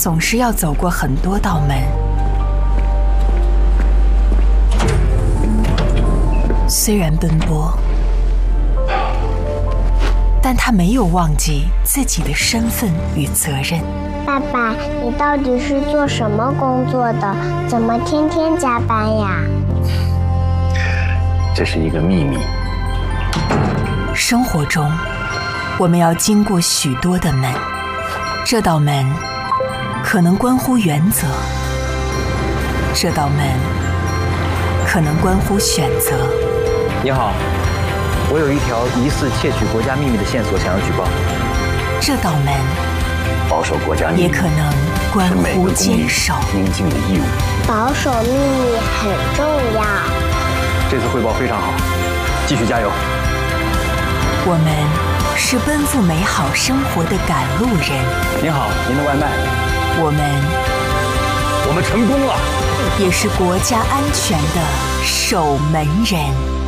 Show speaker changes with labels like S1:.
S1: 总是要走过很多道门。虽然奔波，但他没有忘记自己的身份与责任。
S2: 爸爸，你到底是做什么工作的？怎么天天加班呀？
S3: 这是一个秘密。
S1: 生活中，我们要经过许多的门，这道门可能关乎原则，这道门可能关乎选择。
S3: 你好，我有一条疑似窃取国家秘密的线索，想要举报。
S1: 这道门
S3: 保守国家秘密
S1: 也可能关乎坚守
S3: 应尽的义务。
S2: 保守秘密很重要。
S3: 这次汇报非常好，继续加油。
S1: 我们是奔赴美好生活的赶路人。
S3: 您好，您的外卖。
S1: 我
S3: 们成功了，
S1: 也是国家安全的守门人。